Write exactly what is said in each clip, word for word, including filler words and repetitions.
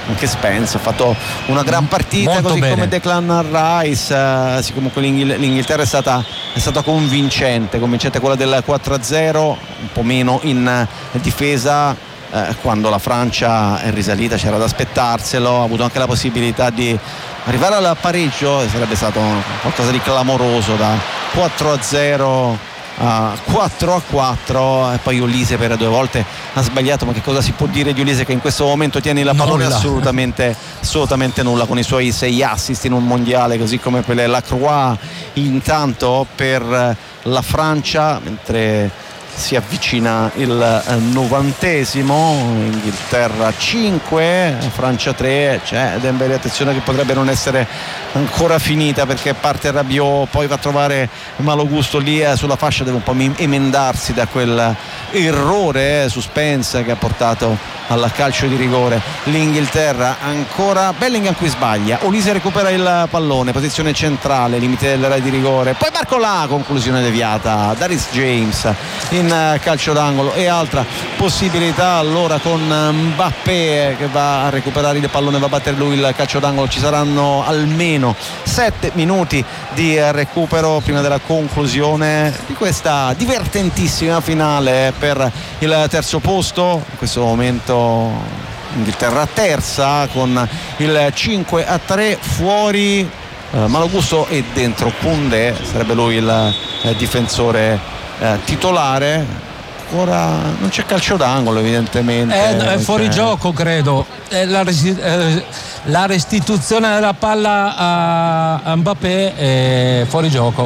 anche Spence ha fatto una gran partita, molto così bene. come Declan Rice. Eh, sì, comunque l'Inghil- l'Inghilterra è stata, è stata convincente convincente quella del quattro a zero, un po' meno in eh, difesa. Eh, quando la Francia è risalita c'era da aspettarselo, ha avuto anche la possibilità di arrivare al pareggio, sarebbe stato qualcosa di clamoroso, da quattro a zero a quattro a quattro. E poi Ulisse per due volte ha sbagliato, ma che cosa si può dire di Ulisse che in questo momento tiene la pallone? Nulla. assolutamente assolutamente nulla, con i suoi sei assist in un mondiale, così come per Lacroix intanto per la Francia, mentre si avvicina il novantesimo. Inghilterra cinque, Francia tre. C'è Dembélé, attenzione che potrebbe non essere ancora finita, perché parte Rabiot, poi va a trovare Malo Gusto lì eh, sulla fascia, deve un po' emendarsi da quel errore eh, su Spence che ha portato al calcio di rigore. L'Inghilterra ancora, Bellingham qui sbaglia, Olise recupera il pallone, posizione centrale, limite dell'area di rigore, poi Barcola, conclusione deviata da Reece James in calcio d'angolo. E altra possibilità allora con Mbappé che va a recuperare il pallone, va a battere lui il calcio d'angolo. Ci saranno almeno sette minuti di recupero prima della conclusione di questa divertentissima finale per il terzo posto. In questo momento Inghilterra terza con il cinque a tre, fuori eh, Malo Gusto e dentro Koundé, sarebbe lui il eh, difensore Eh, titolare. Ora non c'è calcio d'angolo evidentemente, è, è fuori cioè... gioco credo. È la, resti- eh, la restituzione della palla a, a Mbappé è fuori gioco.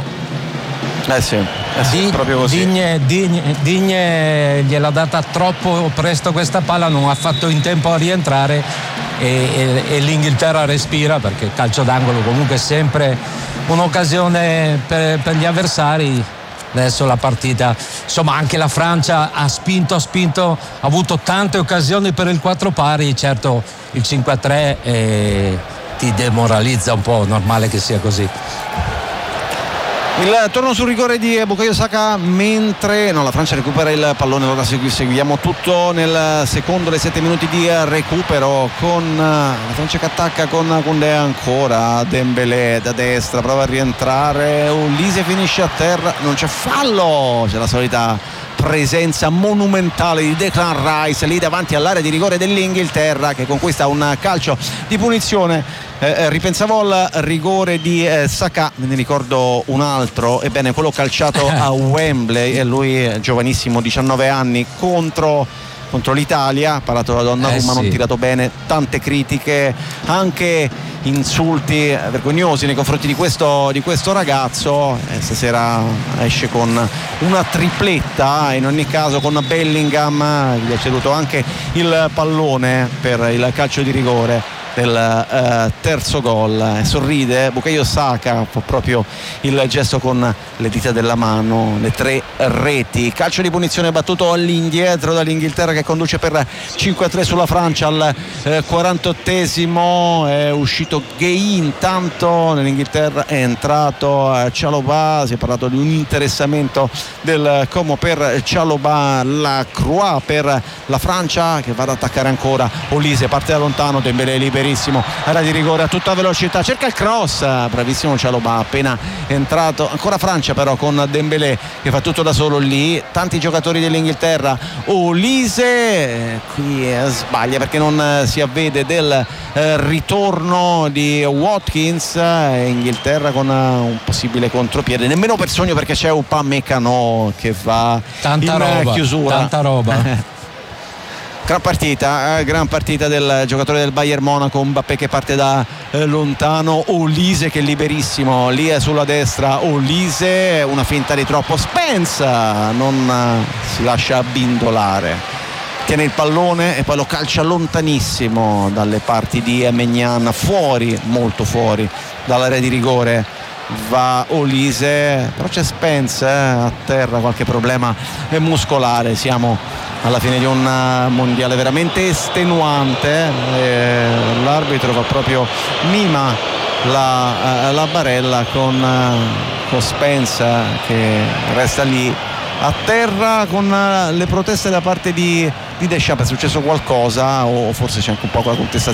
eh sì, eh sì Di- proprio così. Digne, Digne, Digne gliel'ha data troppo presto questa palla, non ha fatto in tempo a rientrare e, e, e l'Inghilterra respira, perché il calcio d'angolo comunque è sempre un'occasione per, per gli avversari. Adesso la partita, insomma, anche la Francia ha spinto, ha spinto, ha avuto tante occasioni per il quattro pari. Certo, il cinque a tre eh, ti demoralizza un po', normale che sia così. Il torno sul rigore di Bukayo Saka, mentre no, la Francia recupera il pallone. Allora seguiamo tutto nel secondo, dei sette minuti di recupero, con la Francia che attacca con Koundé, ancora Dembélé da destra, prova a rientrare, Ulisse finisce a terra, non c'è fallo, c'è la solita presenza monumentale di Declan Rice lì davanti all'area di rigore dell'Inghilterra, che conquista un calcio di punizione. Eh, ripensavo al rigore di eh, Saka, me ne ricordo un altro, ebbene quello calciato a Wembley, e lui giovanissimo, diciannove anni, contro contro l'Italia, ha parlato da Donnarumma, eh sì. non tirato bene, tante critiche, anche insulti vergognosi nei confronti di questo, di questo ragazzo. E stasera esce con una tripletta, in ogni caso con Bellingham, gli ha ceduto anche il pallone per il calcio di rigore del eh, terzo gol. Sorride Bukayo Saka, fa proprio il gesto con le dita della mano, le tre reti. Calcio di punizione battuto all'indietro dall'Inghilterra, che conduce per cinque a tre sulla Francia al eh, quarantottesimo. È uscito Gueye, intanto nell'Inghilterra è entrato eh, Chalobah. Si è parlato di un interessamento del Como per Chalobah. Lacroix per la Francia, che va ad attaccare ancora. Olise parte da lontano, Dembélé libero, area di rigore a tutta velocità, cerca il cross, bravissimo Chalobah, appena entrato. Ancora Francia però con Dembélé che fa tutto da solo lì, tanti giocatori dell'Inghilterra. Olise eh, qui eh, sbaglia perché non eh, si avvede del eh, ritorno di Watkins. eh, Inghilterra con eh, un possibile contropiede, nemmeno per sogno, perché c'è Upamecano che va tanta in roba, chiusura. Tanta roba. Gran partita, eh, gran partita del giocatore del Bayern Monaco, Mbappé che parte da eh, lontano, Olise che è liberissimo, lì è sulla destra, Olise, una finta di troppo, Spence non eh, si lascia abbindolare, tiene il pallone e poi lo calcia lontanissimo dalle parti di Maignan, fuori, molto fuori dall'area di rigore. Va Olise, però c'è Spence eh, a terra, qualche problema muscolare. Siamo alla fine di un mondiale veramente estenuante, eh, l'arbitro fa proprio mima la, la barella con, con Spence che resta lì a terra con le proteste da parte di, di Deschamps. È successo qualcosa o forse c'è anche un po' la contestazione